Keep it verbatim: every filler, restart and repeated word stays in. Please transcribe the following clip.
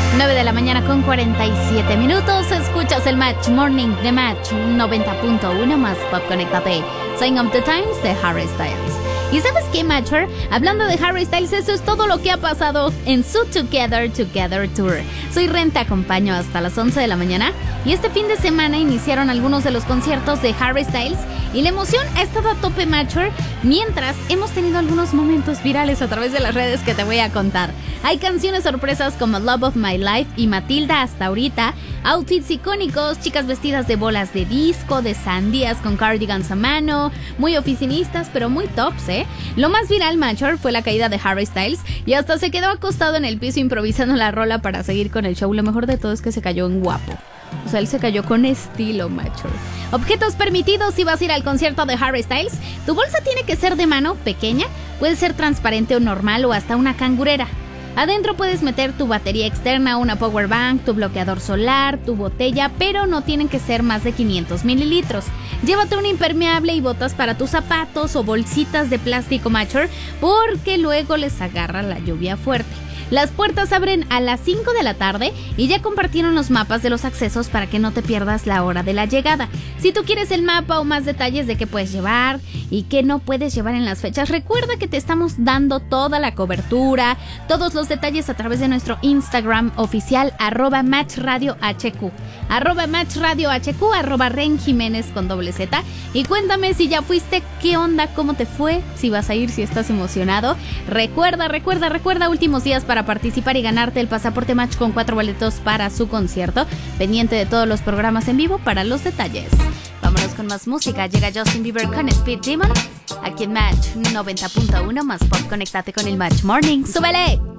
nueve de la mañana con cuarenta y siete minutos. Escuchas el Match Morning de Match noventa punto uno más Pop. Conéctate. Sign of the Times de Harry Styles. ¿Y sabes qué, Matcher? Hablando de Harry Styles, eso es todo lo que ha pasado en su Together Together Tour. Soy Ren, te acompaño hasta las once de la mañana. Y este fin de semana iniciaron algunos de los conciertos de Harry Styles y la emoción ha estado a tope, Matcher, mientras hemos tenido algunos momentos virales a través de las redes que te voy a contar. Hay canciones sorpresas como Love of My Life y Matilda hasta ahorita, outfits icónicos, chicas vestidas de bolas de disco, de sandías con cardigans a mano, muy oficinistas pero muy tops, ¿eh? Lo más viral, Matcher, fue la caída de Harry Styles y hasta se quedó acostado en el piso improvisando la rola para seguir con el show. Lo mejor de todo es que se cayó en guapo. O sea, él se cayó con estilo, Matcher. Objetos permitidos si vas a ir al concierto de Harry Styles. Tu bolsa tiene que ser de mano, pequeña, puede ser transparente o normal o hasta una cangurera. Adentro puedes meter tu batería externa, una power bank, tu bloqueador solar, tu botella, pero no tienen que ser más de quinientos mililitros. Llévate un impermeable y botas para tus zapatos o bolsitas de plástico, Matcher, porque luego les agarra la lluvia fuerte. Las puertas abren a las cinco de la tarde y ya compartieron los mapas de los accesos para que no te pierdas la hora de la llegada. Si tú quieres el mapa o más detalles de qué puedes llevar y qué no puedes llevar en las fechas, recuerda que te estamos dando toda la cobertura, todos los detalles a través de nuestro Instagram oficial, arroba matchradiohq, arroba matchradiohq, arroba Ren Jiménez con doble Z. Y cuéntame si ya fuiste, qué onda, cómo te fue, si vas a ir, si estás emocionado. Recuerda, recuerda, recuerda, últimos días para participar y ganarte el pasaporte Match con cuatro boletos para su concierto. Pendiente de todos los programas en vivo para los detalles. Vámonos con más música. Llega Justin Bieber con Speed Demon aquí en Match noventa punto uno más Pop. Conéctate con el Match Morning. ¡Súbele!